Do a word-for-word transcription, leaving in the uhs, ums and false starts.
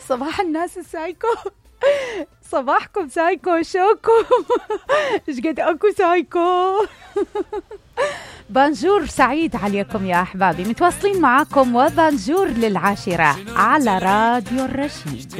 صباح الناس السايكو. صباحكم سايكو شوكو. ايش قد اكو سايكو. بانجور سعيد عليكم يا احبابي، متواصلين معاكم وبانجور للعاشرة على راديو الرشيد.